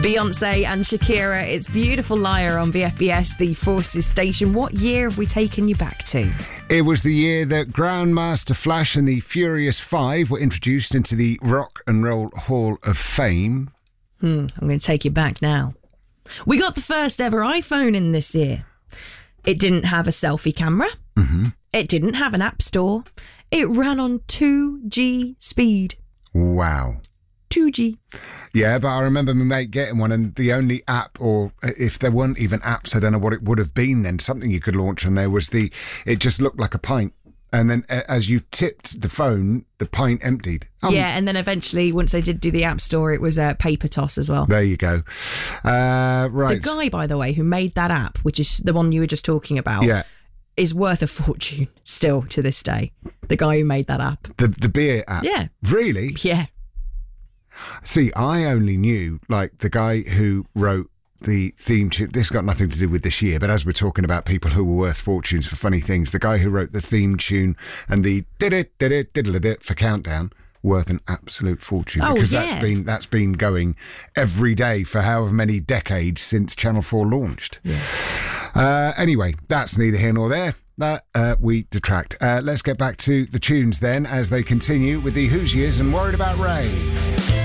Beyonce and Shakira, it's Beautiful Liar on BFBS, the Forces station. What year have we taken you back to? It was the year that Grandmaster Flash and the Furious Five were introduced into the Rock and Roll Hall of Fame. I'm going to take you back now. We got the first ever iPhone in this year. It didn't have a selfie camera. Mm-hmm. It didn't have an app store. It ran on 2G speed. Wow. 2G. Yeah, but I remember my mate getting one, and the only app, or if there weren't even apps, I don't know what it would have been then, something you could launch, and there was it just looked like a pint. And then as you tipped the phone, the pint emptied. Yeah, and then eventually, once they did do the App Store, it was a paper toss as well. There you go. Right. The guy, by the way, who made that app, which is the one you were just talking about, is worth a fortune still to this day. The guy who made that app. The beer app? Yeah. Really? Yeah. See, I only knew, like, the guy who wrote the theme tune. This got nothing to do with this year, but as we're talking about people who were worth fortunes for funny things, the guy who wrote the theme tune and the did-it for Countdown, worth an absolute fortune. Because that's been going every day for however many decades since Channel 4 launched. Yeah. Anyway, that's neither here nor there. We detract. Let's get back to the tunes then as they continue with the Who's Years and Worried About Ray.